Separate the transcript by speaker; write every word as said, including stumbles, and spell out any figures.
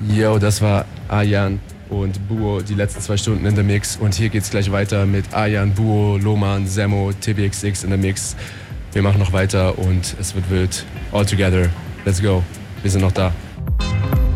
Speaker 1: Yo, das war Arjan und Buo, die letzten zwei Stunden in der Mix. Und hier geht's gleich weiter mit Arjan, Buo, Loman, Semmo, T B X X in der Mix. Wir machen noch weiter und es wird wild. All together. Let's go. Wir sind noch da.